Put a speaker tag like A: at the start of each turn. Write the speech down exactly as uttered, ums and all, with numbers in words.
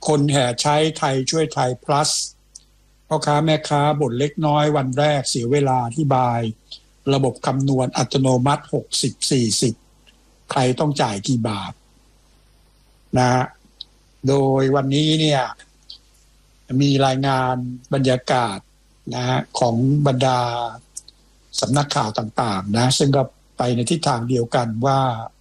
A: คนแห่ใช้ไทยช่วยไทย plus พ่อค้าแม่ค้าบ่นเล็กน้อยวันแรกเสียเวลาอธิบายระบบคำนวณอัตโนมัติ หกสิบ สี่สิบ ใครต้องจ่ายกี่บาทนะฮะโดยวันนี้เนี่ยมีรายงานบรรยากาศนะฮะของบรรดาสำนักข่าวต่างๆนะซึ่งก็ไปในทิศทางเดียวกันว่า